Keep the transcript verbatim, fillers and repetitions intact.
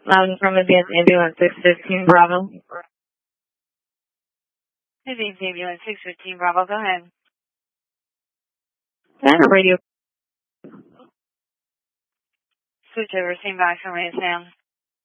Loud and from Advanced Ambulance six fifteen Bravo. Advanced Ambulance six fifteen Bravo, go ahead. Can I have a radio? Switch over, same by from right now.